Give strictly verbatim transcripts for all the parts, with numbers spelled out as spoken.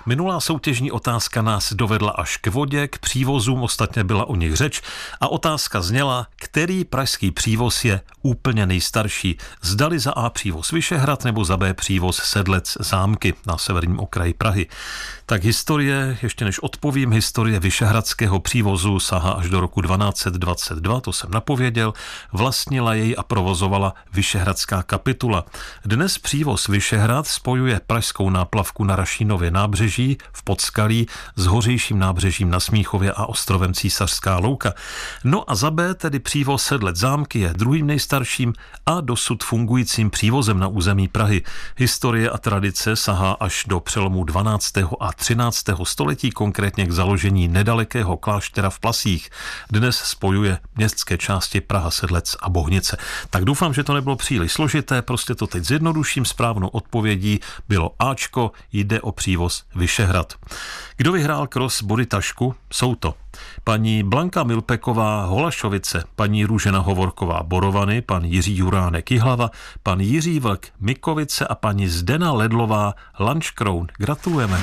Minulá soutěžní otázka nás dovedla až k vodě, k přívozům, ostatně byla o nich řeč a otázka zněla, který pražský přívoz je úplně nejstarší. Zdali za A přívoz Vyšehrad nebo za B přívoz Sedlec Zámky na severním okraji Prahy. Tak historie, ještě než odpovím, historie vyšehradského přívozu sahá až do roku dvanáct dvacet dva, to jsem napověděl, vlastnila jej a provozovala Vyšehradská kapitula. Dnes přívoz Vyšehrad spojuje pražskou náplavku na Rašínově nábřeží v Podskalí s hořejším nábřežím na Smíchově a ostrovem Císařská Louka. No a za B tedy přívoz Sedlec Zámky je druhým nejstarším a dosud fungujícím přívozem na území Prahy. Historie a tradice sahá až do přelomu dvanáctého a třináctého století, konkrétně k založení nedalekého kláštera v Plasích. Dnes spojuje městské části Praha, Sedlec a Bohnice. Tak doufám, že to nebylo příliš složité, prostě to teď zjednoduším. Správnou odpovědí bylo Ačko, jde o přívoz Vyšehrad. Kdo vyhrál kros Body tašku? Jsou to paní Blanka Milpeková Holašovice, paní Růžena Hovorková Borovany, pan Jiří Juránek Jihlava, pan Jiří Vlk Mikovice a paní Zdena Ledlová Lanškroun. Gratulujeme.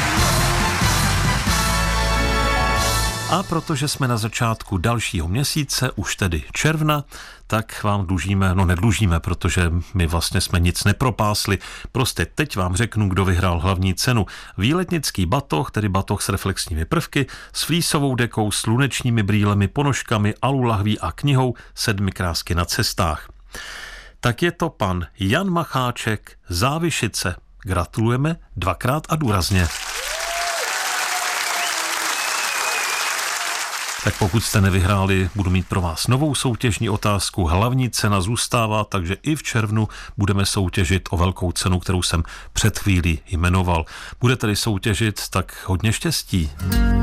A protože jsme na začátku dalšího měsíce, už tedy června, tak vám dlužíme, no nedlužíme, protože my vlastně jsme nic nepropásli. Prostě teď vám řeknu, kdo vyhrál hlavní cenu. Výletnický batoh, tedy batoh s reflexními prvky, s flísovou dekou, slunečními brýlemi, ponožkami, alulahví a knihou Sedmi krásky na cestách. Tak je to pan Jan Macháček, Závišice. Gratulujeme dvakrát a důrazně. Tak pokud jste nevyhráli, budu mít pro vás novou soutěžní otázku. Hlavní cena zůstává, takže i v červnu budeme soutěžit o velkou cenu, kterou jsem před chvílí jmenoval. Bude tedy soutěžit, tak hodně štěstí.